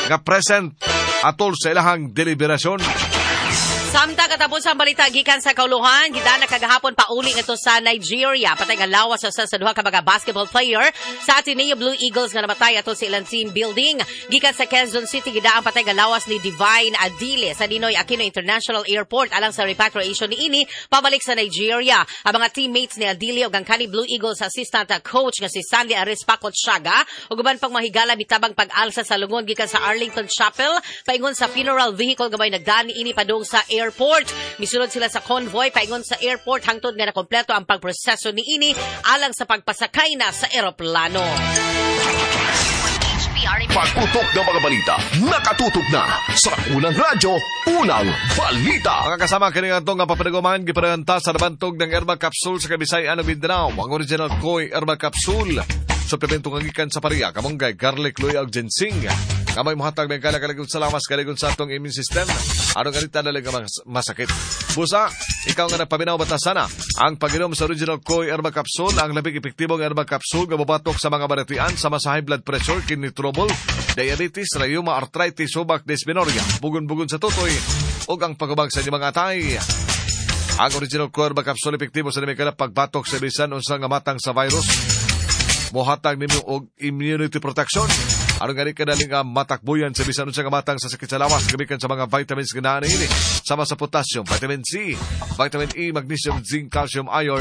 nga present atol sa ilahang deliberasyon. Samtang katapos ang balita gikan sa kauluhan, gidana kagahapon pauli ito sa Nigeria. Patay nga lawas sa duha ka mga basketball player sa Ateneo Blue Eagles nga namatay atol sa ilang team building. Gikan sa Quezon City, gidaan patay nga lawas ni Divine Adile sa Ninoy Aquino International Airport alang sa repatriation ni ini pabalik sa Nigeria. Ang mga teammates ni Adile ug ang kani Blue Eagles assistant coach nga si Sandy Arispaco Chaga ug uban pang mahigala bitabang pag-alsa sa lungon gikan sa Arlington Chapel paingon sa funeral vehicle gamay nagdani ini padung sa airport. Misulod sila sa convoy paingon sa airport hangtod nga nakompleto ang pagproseso ni ini alang sa pagpasakay na sa eroplano. Pagputok ng mga balita, nakatutok na sa Unang Radyo, Unang Balita. Mga kasama kiningan itong papanaguman, giparehanta sa nabantog ng Herbal Capsule sa Kabisayan ng Mindanao. Ang original Koi Herbal Capsule. Suplemento ng ikan sa pariya, kamunggay, garlic, luya, ug ginseng. Kamay muhatag may kalakaligon sa lamas, kaligon sa atong immune system. Anong ganita talaga masakit. Busa, ikaw nga nagpaminaw batasana. Ang pag-inom sa original Koi Herbal Capsule, ang labing epektibong herbal capsule nga mabatok sa mga baratian sa mas high blood pressure, kidney trouble, diabetes, rheuma, arthritis, subak, dysmenorrhea, bugon-bugon sa tutoy, o ang pagubag sa inyong mga atay. Ang original Koi Herbal Capsule epektibo sa nimikala pagbatok sa bisan unsang nga matang sa virus. Mohatag ninyo og immunity protection. Anong gani kadaling matakbuyan sa bisan unsang nga matang sa sakit sa lawas gabikan sa mga vitamins nga naa ini sama sa potassium, vitamin C, vitamin E, magnesium, zinc, calcium, iron,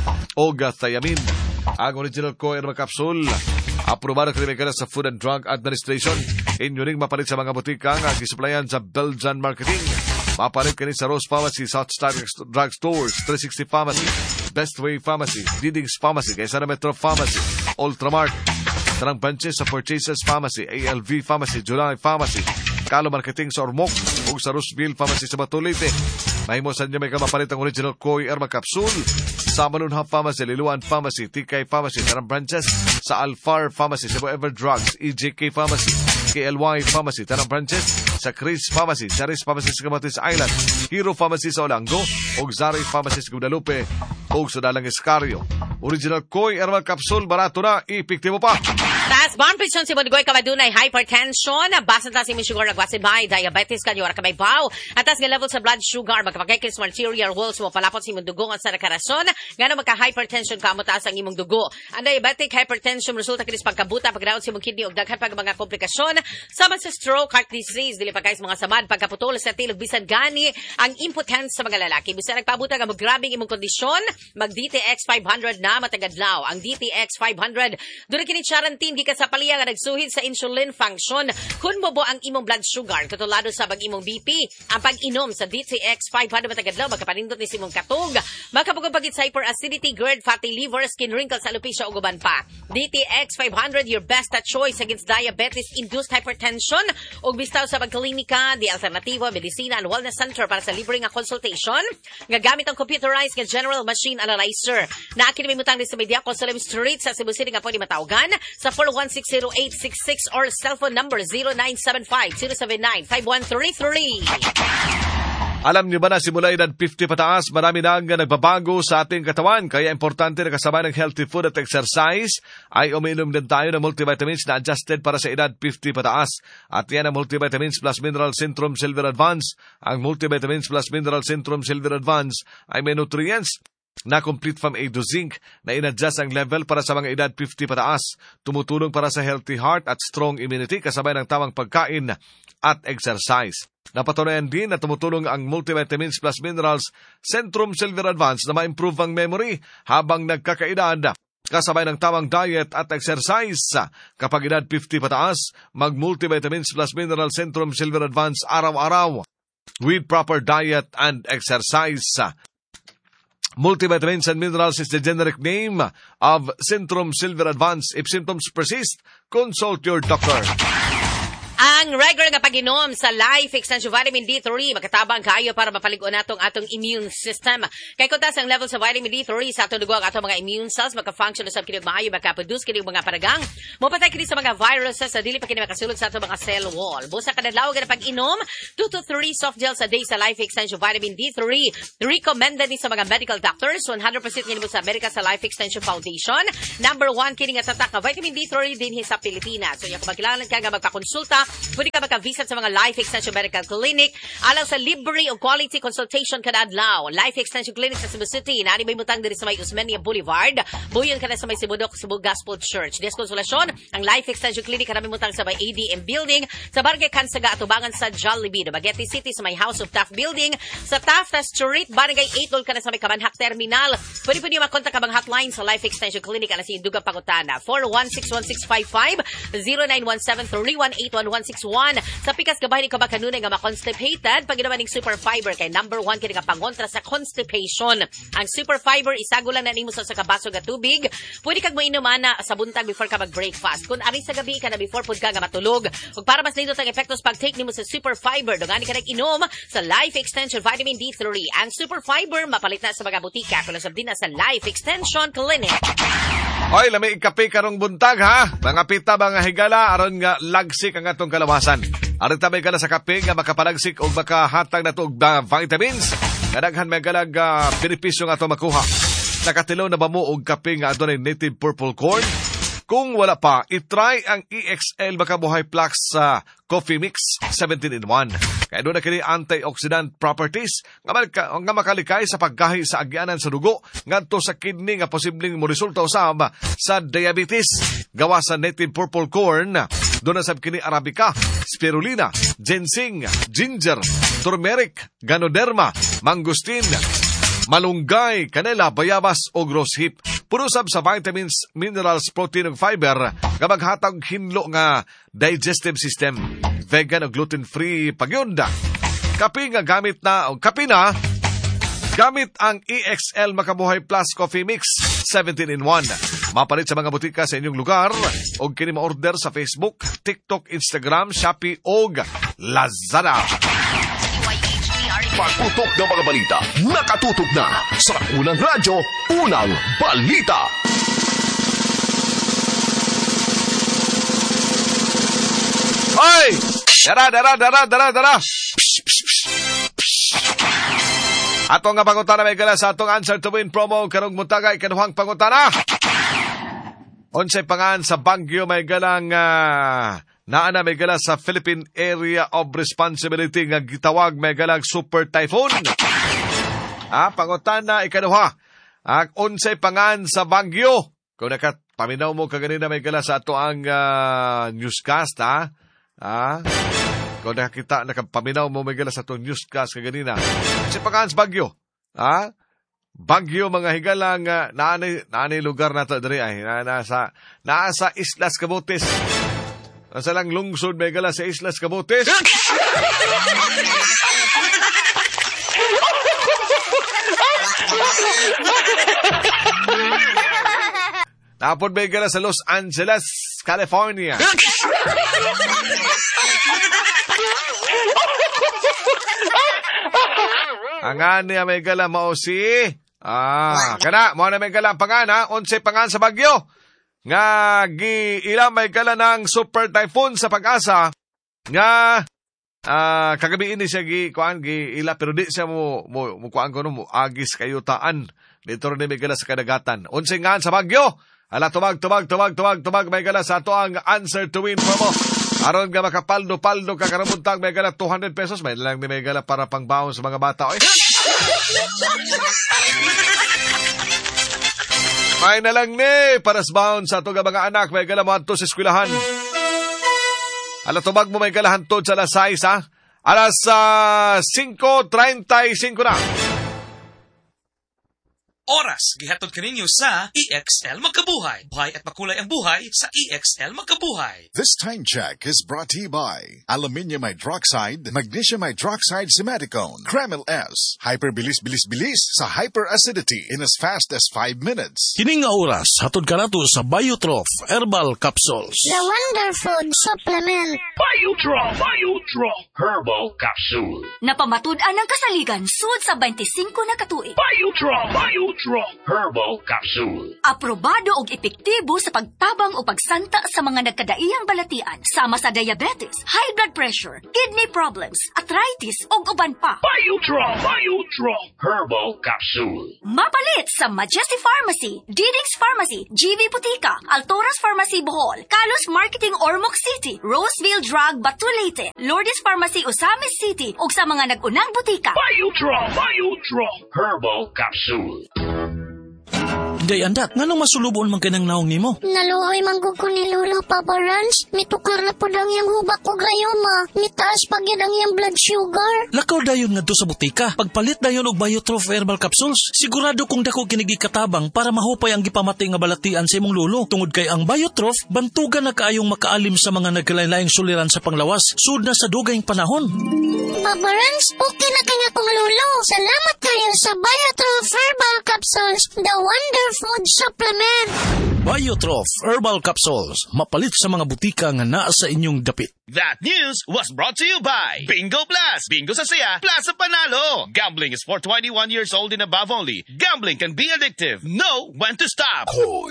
o thiamine. Ang original Koi Herbal Capsule aprobado kini sa Food and Drug Administration. Inyo ring mapalit sa mga butika nga gisuplayan sa Belgian Marketing. Mapalit kini sa Rose Pharmacy, South Star Drug Stores, 360 Pharmacy, Best Way Pharmacy, Diding's Pharmacy, Quezon Metro Pharmacy, Ultramart, Tarang Branches sa Purchases Pharmacy, ALV Pharmacy, July Pharmacy, Kalo Marketing sa Ormoc, ug sa Roseville Pharmacy sa Batulite. Mahimosan niya may kamapalit ang original Koi Herbal Capsule sa Manunha Pharmacy, Liluan Pharmacy, TK Pharmacy, Tarang Branches sa Alfar Pharmacy, Cebu Ever Drugs, EJK Pharmacy, KLY Pharmacy, Tarang Branches sa Chris Pharmacy, Charis Pharmacy sa Camotes Island, Hero Pharmacy sa Olango, ug Zari Pharmacy sa Guadalupe, ug sa Dalang Escarrio. Original Koi Herbal Capsule, barato na, epektibo pa. Taas bond presyon si Bongoy kamadunay hypertension, basan ta si sugar nagwasibay, diabetes kanyo ra kamay baw. Atas nga level sa blood sugar, magkapagkikis arterial walls mo palapot si imong dugo sa nakarason, ngano magka-hypertension ka mo taas ang imong dugo. Ang diabetic hypertension resulta kinis pagkabuta, pagdaot si imong kidney ug daghan pag mga komplikasyon sama sa stroke, heart disease, dili pa guys mga samad, pagkaputol sa tilog bisan gani ang impotence sa mga lalaki. Bisan nagpabuta nga grabing imong kondisyon, mag DTX 500 na matagadlaw. Ang DTX 500 dura kini quarantine gikan sa palya nga nagsuhid sa insulin function. Kun mobo ang imong blood sugar katulado sa imong BP, ang pag-inom sa DTX 500 matagadlaw magkapanindot ni simong katog, makapugod pagit sa hyperacidity, GERD, fatty liver, skin wrinkles, alopecia ug uban pa. DTX 500 your best choice against diabetes induced hypertension ug bistaw sa pagklinika di alternatibo medicina and wellness center para sa libre nga consultation nga gamit ang computerized nga general machine analyzer. Na kini mimutang ni sa Media Consulem Street sa Cebu City nga pwede matawagan sa 4160866 or cellphone number 0975-079-5133. Alam niyo ba na simula edad 50 pataas, marami na ang nagbabago sa ating katawan. Kaya importante na kasabay ng healthy food at exercise ay uminom din tayo ng multivitamins na adjusted para sa edad 50 pataas. At yan ang multivitamins plus mineral Centrum Silver Advance. Ang multivitamins plus mineral Centrum Silver Advance ay may nutrients na complete from A to zinc na inadjust ang level para sa mga edad 50 pataas. Tumutulong para sa healthy heart at strong immunity kasabay ng tamang pagkain at exercise. Napatunayan din na tumutulong ang multivitamins plus minerals Centrum Silver Advance na ma-improve ang memory habang nagkakaedad. Kasabay ng tamang diet at exercise. Kapag edad 50 pataas, mag-multivitamins plus minerals Centrum Silver Advance araw-araw with proper diet and exercise. Multivitamins and minerals is the generic name of Centrum Silver Advance. If symptoms persist, consult your doctor. Ang regular nga pag-inom sa Life Extension Vitamin D3 makatabang kayo para mapaligon natong atong immune system. Kay kuntas ang level sa vitamin D3 sa atong dugo ang atong mga immune cells maka-function usab kini maayo maka-produce kini mga paragang mopatay kini sa mga viruses sa dili pa kini makasulod sa atong mga cell wall. Busa kada adlaw nga pag-inom 2 to 3 soft gels a day sa Life Extension Vitamin D3. Recommended ni sa mga medical doctors. 100% kini sa America sa Life Extension Foundation. Number 1 kini nga tatak nga vitamin D3 din sa Pilipinas. So kung magkailangan ka nga magpakonsulta Pwede ka maka-visit sa mga Life Extension Medical Clinic alang sa libre o quality consultation kada adlaw. Life Extension Clinic sa Cebu City, naani may butang diri sa may Usmeña Boulevard. Buyon ka na sa may Sibudok, Cebu Gospel Church. Des konsulasyon, ang Life Extension Clinic kada may butang sa may ADM Building, sa Barangay Kansaga, atubangan sa Jollibee, Dumaguete City, sa may House of Taft Building, sa Taft Street, Barangay 8 ka na sa may Kamanhak Terminal. Pwede makontak ka bang hotline sa Life Extension Clinic alas yung Duga Pangutana, 4161655, 0917-318-1161. Sa pikas gabay ni ka ba kanunay nga ma-constipated, pag ginawa ning Super Fiber kay number 1 kini nga pangontra sa constipation. Ang Super Fiber isagulan na nimo sa kabaso nga tubig. Pwede kag mainuman na sa buntag before ka mag-breakfast. Kung ari sa gabi ka na before pud ka nga matulog. Ug para mas nindot ang epektos pag-take nimo sa Super Fiber, dungani ka nag-inom sa Life Extension Vitamin D3. Ang Super Fiber mapalit na sa mga butika kung nasabdi na sa Life Extension Clinic. Oy, lami ikape karong buntag ha. Mga pita mga higala aron nga lagsik ang atong kalawasan. Aron tabay ka na sa kape nga makapalagsik o makahatag na to og vitamins. Kadaghan may galag benepisyo nga atong makuha. Nakatilaw na ba mo og kape nga adunay native purple corn? Kung wala pa, itry ang EXL Makabuhay Plus Coffee Mix 17-in-1. Kaya doon na kini antioxidant properties nga makalikay sa paggahi sa agyanan sa dugo ngadto sa kidney nga posibleng moresulta usab sa diabetes. Gawa sa native purple corn, doon na sab kini arabica, spirulina, ginseng, ginger, turmeric, ganoderma, mangustin, malunggay, kanela, bayabas o rosehip. Puro sab sa vitamins, minerals, protein ug fiber nga maghatag hinlo nga digestive system. Vegan o gluten-free pagyunda. Kape nga gamit na gamit ang EXL Makabuhay Plus Coffee Mix 17-in-1. Mapalit sa mga butika sa inyong lugar o kini ma-order sa Facebook, TikTok, Instagram, Shopee o Lazada. Pagputok ng mga balita, nakatutok na sa Unang Radyo, Unang Balita. Hoy! Dara! Ato nga pangutana may gala sa atong Answer to Win promo karong mutagay kanuhang pangutana. Unsay pangan sa Baguio may galang naana may gala sa Philippine Area of Responsibility nga gitawag may galang Super Typhoon. Pangutana ikaduha. Ang unsay pangan sa Baguio. Kung nakapaminaw mo kaganina may gala sa ato ang newscast kung nakapaminaw mo may gala sa ato newscast kaganina. Unsay pangan sa Baguio. Baguio mga higalang naanay lugar na ito diri ay nasa Islas Camotes. Nasa lang lungsod may gala sa Islas Camotes. Tapos may gala sa Los Angeles, California. Ang ani may gala mao si kana mo na may gala pangan unsay pangan sa Baguio nga giila may gala ng Super Typhoon sa Pag-asa nga kagabi ini siya giila pero di siya mo kuan ko mo agis kayutaan dito rin may gala sa kadagatan. Unsay ngan sa Baguio? Ala tubag may gala sa ato ang Answer to Win promo. Aron nga makapaldo-paldo ka karamuntag may gala 200 pesos. May lang ni may gala para pangbaon sa mga bata. May na lang ni para sa baon sa ato nga mga anak. May gala mo hanto sa eskwelahan. Ala tubag mo may gala hantod sa alas 6 Alas 5:35 na. Oras, gihatod kaninyo sa EXL Magkabuhay. Buhay at makulay ang buhay sa EXL Magkabuhay. This time check is brought to you by Aluminium Hydroxide, Magnesium Hydroxide Simaticone, Kreml S, Hyperbilis-bilis-bilis sa hyperacidity in as fast as 5 minutes. Kining nga oras, hatod ka nato sa Biotrof Herbal Capsules. The Wonder Food Supplement. Biotrof Herbal Capsule. Napamatud-an ang kasaligan sud sa 25 na katuig. Biotrof Biotrop Herbal Capsule. Aprobado og epektibo sa pagtabang o pagsanta sa mga nagkadaiyang balatian sama sa diabetes, high blood pressure, kidney problems, arthritis ug uban pa. Biotrop Herbal Capsule. Mapalit sa Majesty Pharmacy, Didix Pharmacy, GV Putika, Altoras Pharmacy Bohol, Kalos Marketing Ormoc City, Roseville Drug Batulete, Lourdes Pharmacy Osamis City ug sa mga nag-unang butika. Biotrop Herbal Capsule. Day andat, nganong masulubon man kanang naong nimo? Naluoy manggug ko ni Lolo Papa Rans. Mitukar na po lang yung hubak ko gayoma. Mitaas pag yan ang yung blood sugar. Lakaw dayon ngadto sa butika. Pagpalit dayon og Biotrof Herbal Capsules, sigurado kung dako kinigi katabang para mahupay ang gipamati nga balatian sa imong lolo. Tungod kay ang Biotrof, bantugan na kaayong makaalim sa mga nagkalain-laing suliran sa panglawas, sud na sa dugayng panahon. Papa Rans, okay na kanya kong lolo. Salamat kayo sa Biotrop Herbal Capsules, the wonder food supplement. Biotrof Herbal Capsules, mapalit sa mga butika nga naa sa inyong dapit. That news was brought to you by Bingo Plus. Bingo sa saya, plus sa panalo. Gambling is for 21 years old and above only. Gambling can be addictive. Know when to stop.